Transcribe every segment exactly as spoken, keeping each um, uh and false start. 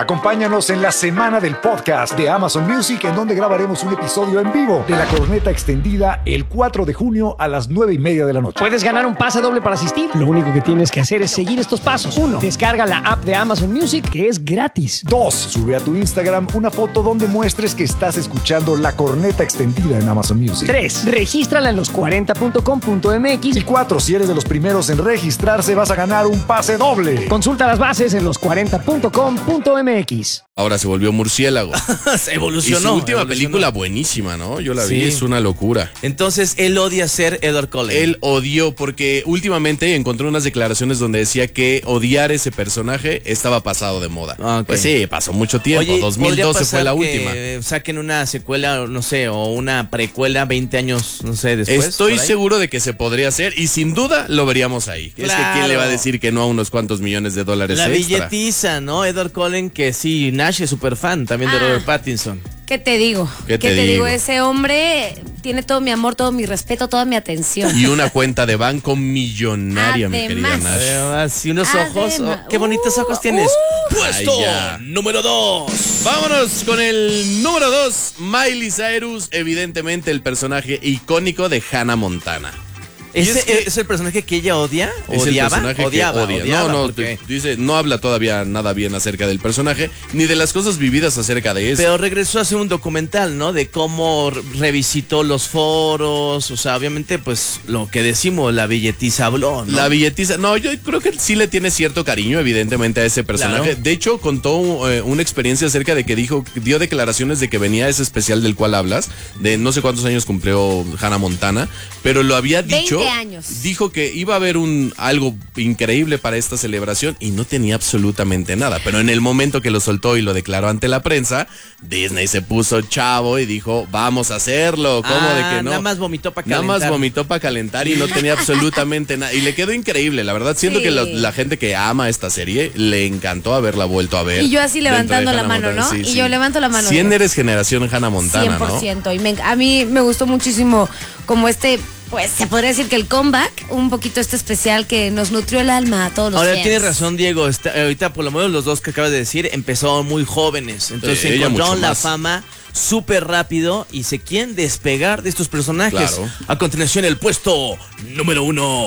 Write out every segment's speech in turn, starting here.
Acompáñanos en la semana del podcast de Amazon Music, en donde grabaremos un episodio en vivo de la corneta extendida el cuatro de junio a las nueve y media de la noche. Puedes ganar un pase doble para asistir. Lo único que tienes que hacer es seguir estos pasos. Uno, descarga la app de Amazon Music, que es gratis. Dos, sube a tu Instagram una foto donde muestres que estás escuchando la corneta extendida en Amazon Music. Tres, regístrala en los cuarenta punto com punto m x. Y cuatro, si eres de los primeros en registrarse, vas a ganar un pase doble. Consulta las bases en los cuarenta punto com punto m x. Ahora se volvió murciélago. Se evolucionó. Y su última evolucionó. película buenísima, ¿no? Yo la Sí. vi, es una locura. Entonces, él odia ser Edward Cullen. Él odió porque últimamente encontré unas declaraciones donde decía que odiar ese personaje estaba pasado de moda. Ah, ok. Pues sí, pasó mucho tiempo. Oye, dos mil ¿podría doce pasar fue la que última. saquen una secuela, no sé, o una precuela veinte años, no sé, después? Estoy por ahí? seguro de que se podría hacer y sin duda lo veríamos ahí. Es que Claro. quién le va a decir que no a unos cuantos millones de dólares La extra. billetiza, ¿no? Edward Cullen, que sí, Nash es súper fan también de Ah. Robert Pattinson. ¿Qué te digo? ¿Qué te digo? digo? Ese hombre tiene todo mi amor, todo mi respeto, toda mi atención. Y una cuenta de banco millonaria, mi querida Además. Nash. Además, y unos ojos. Además. oh, qué bonitos Uh, ojos tienes. uh. Puesto Ay, ya. número dos. Vámonos con el número dos, Miley Cyrus, evidentemente el personaje icónico de Hannah Montana. Y ¿Ese es que- es el personaje que ella odia? Es el ¿Odiaba? personaje odiaba, que odia. odiaba, no, no, porque- te- dice, no habla todavía nada bien acerca del personaje, ni de las cosas vividas acerca de eso. Pero regresó a hacer un documental, ¿no? De cómo re- revisitó los foros. O sea, obviamente, pues, lo que decimos, la billetiza habló, ¿no? La billetiza, no, yo creo que sí le tiene cierto cariño, evidentemente, a ese personaje. Claro. De hecho, contó eh, una experiencia acerca de que dijo, dio declaraciones de que venía ese especial del cual hablas, de no sé cuántos años cumplió Hannah Montana, pero lo había dicho. veinte años. Dijo que iba a haber un algo increíble para esta celebración y no tenía absolutamente nada. Pero en el momento que lo soltó y lo declaró ante la prensa, Disney se puso chavo y dijo, vamos a hacerlo. ¿Cómo Ah, de que no? nada más vomitó para Nada calentar. más vomitó para calentar y no tenía absolutamente nada. Y le quedó increíble, la verdad. Siento Sí. que la, la gente que ama esta serie le encantó haberla vuelto a ver. Y yo así dentro de levantando la Hannah mano, Montana. ¿no? Sí, Y sí. yo levanto la mano. cien eres generación Hannah Montana, cien por ciento. Y me, a mí me gustó muchísimo como este, pues se podría decir que el comeback, un poquito este especial que nos nutrió el alma a todos los Ahora fans. tienes razón, Diego. Está- ahorita, por lo menos los dos que acabas de decir, empezaron muy jóvenes. Entonces Sí, ella encontraron mucho la más. fama súper rápido y se quieren despegar de estos personajes. Claro. A continuación, el puesto número uno.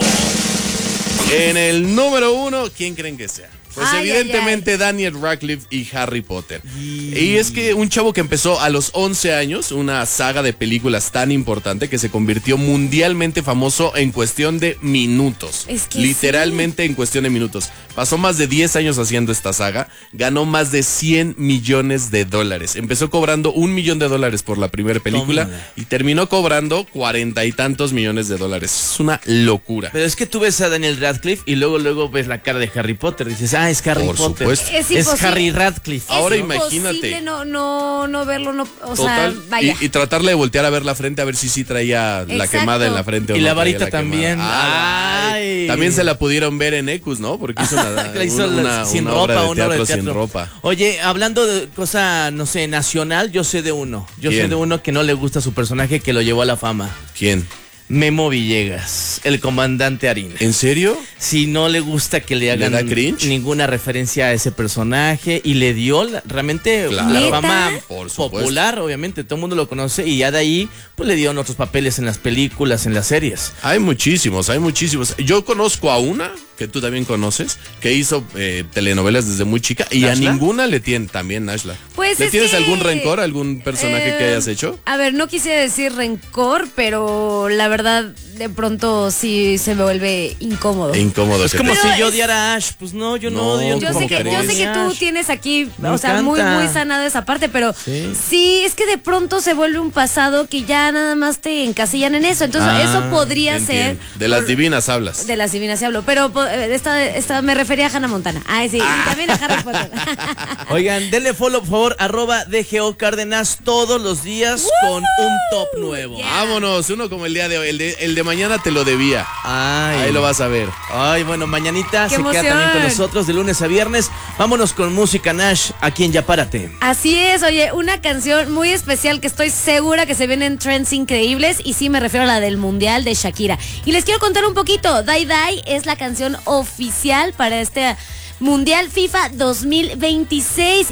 En el número uno, ¿quién creen que sea? Pues Ay, evidentemente ay, Daniel Radcliffe y Harry Potter. Y es que un chavo que empezó a los once años, una saga de películas tan importante que se convirtió mundialmente famoso en cuestión de minutos. Es que Literalmente en cuestión de minutos. Pasó más de diez años haciendo esta saga, ganó más de cien millones de dólares. Empezó cobrando un millón de dólares por la primera película Tómala. y terminó cobrando cuarenta y tantos millones de dólares. Es una locura. Pero es que tú ves a Daniel Radcliffe y luego luego ves la cara de Harry Potter. Dices, ah, es Harry Por Potter. supuesto. Es Es, imposible. Harry Radcliffe. Ahora es imagínate. imposible no, no, no verlo, no, o Total. sea, vaya. Y, y tratarle de voltear a ver la frente a ver si sí traía la Exacto. quemada en la frente. o Y no la traía varita también. quemada. Ay. Ay. También se la pudieron ver en Ecus, ¿no? Porque hizo una, Que la hizo una- una- sin una ropa, obra de una obra teatro de teatro. sin ropa. Oye, hablando de cosa, no sé, nacional, yo sé de uno. Yo sé ¿Quién? de uno que no le gusta su personaje que lo llevó a la fama. ¿Quién? Memo Villegas, el comandante Harina. ¿En serio? Si no le gusta que le hagan da cringe? ninguna referencia a ese personaje y le dio la- realmente Claro. la ¿Neta? fama Por supuesto. popular, obviamente, todo el mundo lo conoce y ya de ahí pues le dieron otros papeles en las películas, en las series. Hay muchísimos, hay muchísimos. Yo conozco a una que tú también conoces, que hizo eh, telenovelas desde muy chica y ¿Nashla? a ninguna le tiene también Nashla. Pues ¿Le es tienes que, algún rencor, algún personaje que eh, hayas hecho? A ver, no quisiera decir rencor, pero la verdad, de pronto sí se me vuelve incómodo. Incómodo. Es que como te- Pero si yo es- odiara a Ash, pues no, yo no, No, odio. Yo ¿Cómo sé, que, yo sé que tú Ash. tienes aquí, Me o sea, muy, encanta. muy sanado esa parte, pero Sí. sí. es que de pronto se vuelve un pasado que ya nada más te encasillan en eso. Entonces, Ah, eso podría ser. Entiendo. De las por- divinas hablas. De las divinas se hablo, pero po- eh, esta, esta me refería a Hannah Montana. Ay, sí, y también a Harry Potter. Oigan, denle follow, por favor, arroba D G O Cárdenas todos los días con un top nuevo. Yeah. Vámonos, uno como el día de hoy. El de, el de mañana te lo debía. Ay. Ahí lo vas a ver. Ay, bueno, mañanita ¡Qué se queda emoción! también con nosotros de lunes a viernes. Vámonos con música Nash, aquí en Ya Párate. Así es, oye, una canción muy especial que estoy segura que se vienen trends increíbles y sí me refiero a la del Mundial de Shakira. Y les quiero contar un poquito, Die Die es la canción oficial para este Mundial FIFA dos mil veintiséis